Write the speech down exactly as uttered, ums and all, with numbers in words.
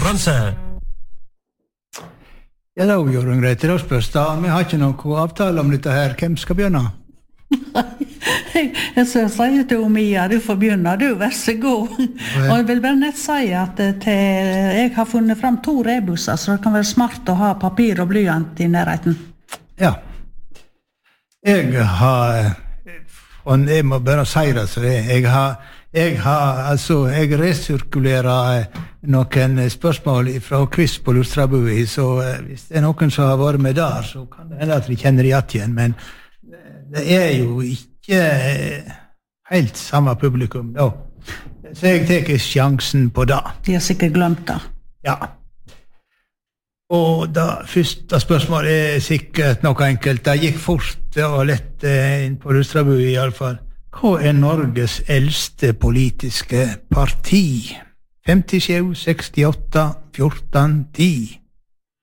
konkurranse. Ja, da gjør hun greit. Det spørs da. Vi har ikke noen avtale om dette her. Hvem skal begynne? jeg, jeg sier til Mia, du får begynne, du, vær så god. Og jeg vil bare nett si at til, jeg har funnet frem to rebusser, så det kan være smart å ha papir og blyant i nærheten. Ja. Jeg har, og jeg må bare si det, så det, jeg har, jeg har, altså, jeg resirkulerer noen spørsmål fra quiz på Lustrabui, så hvis det er noen som har vært med der, så kan det hende at vi kjenner det igjen, men det er jo ikke helt samme publikum da. Så jeg teker sjansen på det. De har sikkert glemt det. Ja. Og da første spørsmålet er sikkert noe enkelt. Det gikk fort og lett inn på Lustrabui i alle fall. Hva er Norges eldste politiske parti? femtisju, sekstiåtte, fjorten, ti.